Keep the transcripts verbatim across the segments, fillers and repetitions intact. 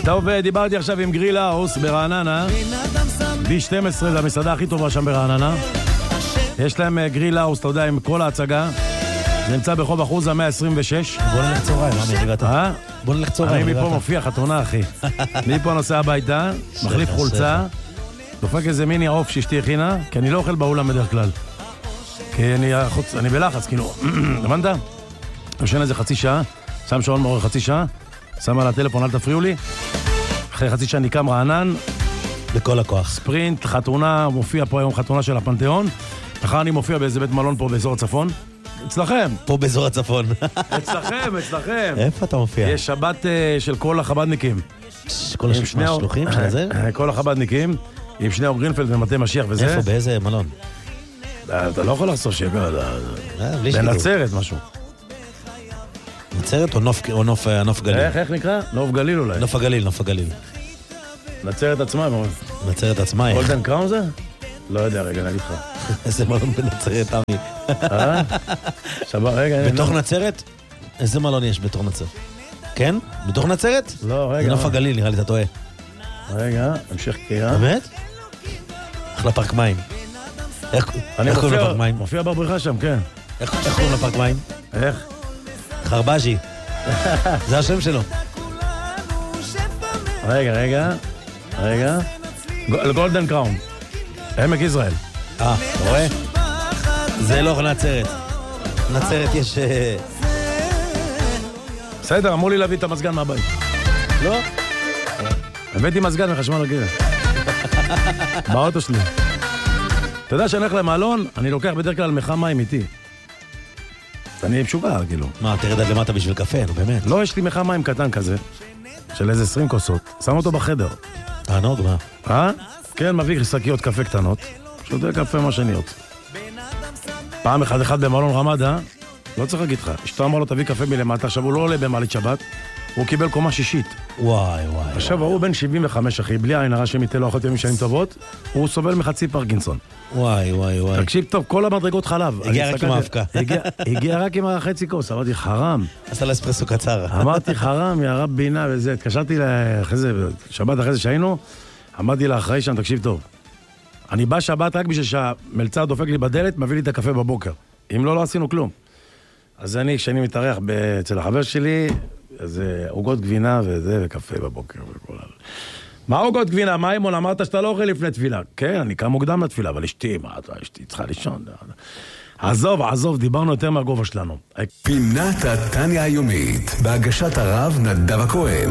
טוב, דיברתי עכשיו עם גריל האוס ברעננה. בי שתים עשרה זה המסעדה הכי טובה שם ברעננה. יש להם גריל האוס, אתה יודע, עם כל ההצגה. זה נמצא ברחוב אחוזה מאה עשרים ושש. בוא נלך צהריים, מה מרגעת? אה? בוא נלך צהריים. אני מפה מופיע חתונה, אחי. אני פה נוסע הביתה, מחליף חולצה, דופק איזה מיני עוף שאשתי הכינה, כי אני לא אוכל באולם בדרך כלל. כי אני, אני בלחץ, כאילו, הבנת? יושן איזה חצי שעה, שם שעון מעורר חצי שעה, שם על הטלפון, אל תפריעו לי. אחרי חצי שעה ניקם רענן. בכל הכוח. ספרינט, חתונה, מופיע פה היום חתונה של הפנתיאון. אחר אני מופיע באיזה בית מלון פה באזור הצפון. אצלכם. פה באזור הצפון. אצלכם, אצלכם. איפה אתה מופיע? יש שבת של כל החבדניקים. כל השלוחים של זה? כל החבדניקים, עם שני אור גרינפלד ומטה משיח וזה. איפה, באיזה מלון? אתה לא יכול לחשוף שיהיה, בנצרת משהו. נצרת או נוף גליל? איך, איך נקרא? נוף גליל אולי. נוף הגליל, נוף הגליל. נצרת עצמה, מאוד. נצרת עצמה, איך? גולדן קראון זה? לא יודע, רגע, נגיד לך. איזה מלון בנצרת, עמי. אה? שבה, רגע. בתוך נצרת? איזה מלון יש בתוך נצרת? כן? בתוך נצרת? לא, רגע. זה נוף הגליל, נראה לי, אתה טועה. רגע, המשך קריאה. באמת? אחלה פארק מים. איך קוראים לפארק מים? מופיע בבריכה שם, כן. איך קוראים לפארק מים? איך? חרבז'י. זה השם שלו. רגע, רגע. רגע. גולדן קראון. עמק יזרעאל. אה, אתה רואה? זה לא נצרת. נצרת יש... בסדר, אמרו לי להביא את המסגן מהבית. לא? הבאתי מסגן מחשמל רגיל. באוטו שלי. אתה יודע שאני הולך למעלון, אני לוקח בדרך כלל מחה מים איתי. אני משוגע, כאילו. מה, תרד עד למטה בשביל קפה, נו באמת. לא, יש לי מחה מים קטן כזה, של איזה עשרים כוסות. שם אותו בחדר. תענוג, מה? אה? כן, מביא שקיות קפה קטנות. שותה קפה מה שאני רוצה. פעם אחד אחד במלון רמדה, לא צריך להגיד לך, אשתו אמר לו תביא קפה מלמטה, עכשיו הוא לא עולה במעלית שבת, הוא קיבל קומה שישית. וואי וואי. עכשיו הוא בן שבעים וחמש אחי, בלי עין הרע שמיתה לו אחות ימים שנים טובות, הוא סובל מחצי פרקינסון. וואי וואי וואי. תקשיב טוב, כל המדרגות חלב. הגיע רק עם האבקה. הגיע רק עם החצי כוס, אמרתי חרם. עשה לה אספרסו קצר. אמרתי חרם, יא רב בינה וזה, התקשרתי לאחרי זה, שבת אחרי זה שהיינו, אמרתי לאחראי שם, תקשיב טוב. אני בא שבת רק בשביל שהמלצר דופק לי בדלת, מביא לי את הקפה בבוקר. אם לא, לא עשינו כלום. אז אני, כשאני מתארח אצל החבר שלי, איזה עוגות גבינה וזה, וקפה בבוקר וכל הלאה. מה עוגות גבינה? מה אימון? אמרת שאתה לא אוכל לפני תפילה. כן, אני קם מוקדם לתפילה, אבל אשתי, מה אתה, אשתי צריכה לישון. עזוב, עזוב, דיברנו יותר מהגובה שלנו. פינת התניה היומית, בהגשת הרב נדב הכהן.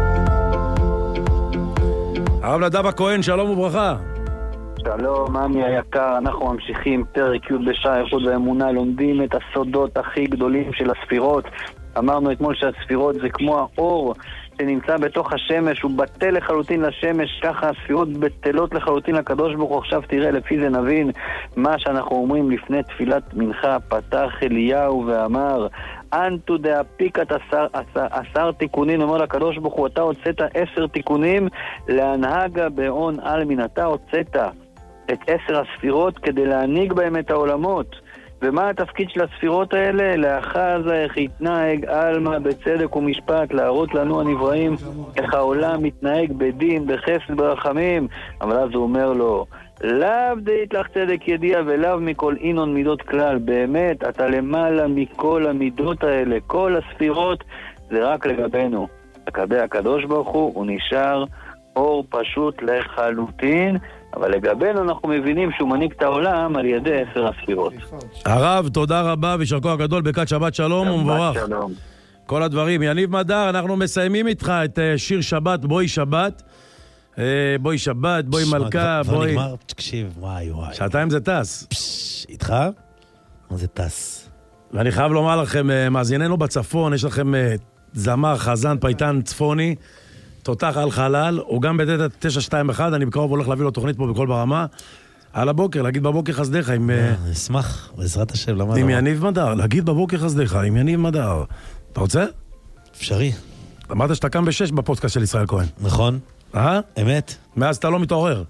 הרב נדב הכהן, שלום וברכה. שלום, עמי היקר, אנחנו ממשיכים פרק י' בשעה איכות והאמונה, לומדים את הסודות הכי גדולים של הספירות. אמרנו אתמול שהספירות זה כמו האור שנמצא בתוך השמש, הוא בטל לחלוטין לשמש, ככה הספירות בטלות לחלוטין לקדוש ברוך הוא. עכשיו תראה, לפי זה נבין מה שאנחנו אומרים לפני תפילת מנחה. פתח אליהו ואמר, אנטו דאפיקת עשר, עשר, עשר תיקונים, אומר לקדוש ברוך הוא, אתה הוצאת עשר תיקונים להנהגה בהון אלמין, אתה הוצאת את עשר הספירות כדי להנהיג בהם את העולמות. ומה התפקיד של הספירות האלה? לאחז איך יתנהג אלמה בצדק ומשפט, להראות לנו הנבראים איך העולם מתנהג בדין, בחסד, ברחמים. אבל אז הוא אומר לו, לאו דית לך צדק ידיע ולאו מכל אינון מידות כלל. באמת, אתה למעלה מכל המידות האלה, כל הספירות זה רק לגבינו. לגבי הקדוש ברוך הוא, הוא נשאר אור פשוט לחלוטין, אבל לגבינו אנחנו מבינים שהוא מנהיג את העולם על ידי עשר הספירות. הרב, תודה רבה וישר כוח גדול, ברכת שבת שלום ומבורך. שבת שלום. כל הדברים. יניב מדר, אנחנו מסיימים איתך את שיר שבת, בואי שבת. בואי שבת, בואי מלכה, בואי... נגמר, תקשיב, וואי וואי. שעתיים זה טס. איתך? מה זה טס? ואני חייב לומר לכם, מאזיננו בצפון, יש לכם זמר, חזן, פייטן צפוני, תותח על חלל, הוא גם בדלת תשע שתיים אחת, אני בקרוב הולך להביא לו תוכנית פה בכל ברמה, על הבוקר, להגיד בבוקר חסדך עם... אשמח, בעזרת השם, למה? עם יניב מדר, להגיד בבוקר חסדך, עם יניב מדר. אתה רוצה? אפשרי. אמרת שאתה קם בשש בפודקאסט של ישראל כהן. נכון. אה? אמת. מאז אתה לא מתעורר.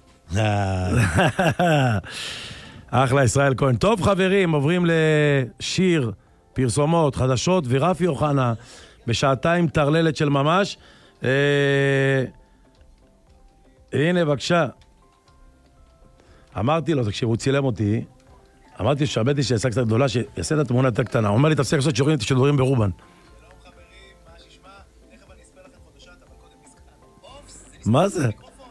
אחלה ישראל כהן. טוב חברים, עוברים לשיר, פרסומות, חדשות, ורפי אוחנה בשעתיים תרללת של ממש. אה... הנה, בבקשה. אמרתי לו, תקשיב, הוא צילם אותי, אמרתי שהבאתי שיעשה קצת גדולה, שיעשה את התמונה יותר קטנה. הוא אומר לי, תפסיק לעשות שיעורים שדורים ברובן. שלום חברים, מה שישמע? תכף אני אספר לכם חודשת, אבל קודם נזכר. מה זה?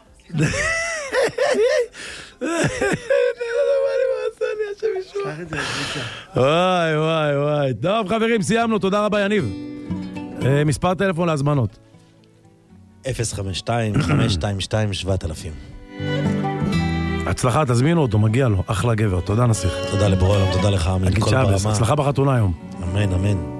וואי, וואי, וואי. טוב, חברים, סיימנו, תודה רבה, יניב. מספר טלפון להזמנות. אפס חמש שתיים חמש שתיים שתיים שבעת אלפים. הצלחה, תזמינו אותו, מגיע לו. אחלה גבר. תודה, נסיך. תודה לבורא עולם, תודה לך, עמי. הצלחה בחתונה היום. אמן, אמן.